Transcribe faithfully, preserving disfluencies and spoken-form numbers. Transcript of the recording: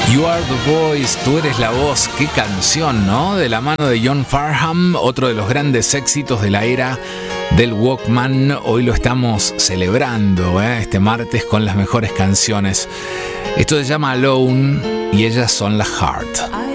You Are the Voice, tú eres la voz. Qué canción, ¿no? De la mano de John Farnham, otro de los grandes éxitos de la era del Walkman. Hoy lo estamos celebrando, ¿eh? Este martes con las mejores canciones. Esto se llama Alone y ellas son la Heart.